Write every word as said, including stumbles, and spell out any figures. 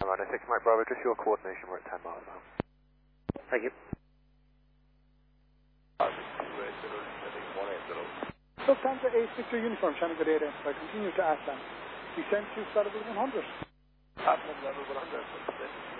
Lima six Mike Bravo, just your coordination, we're at ten miles now. Thank you. Lufthansa eight six two uniform, channel good eight. I continue to ask them. Descent to flight level one hundred. At level one hundred.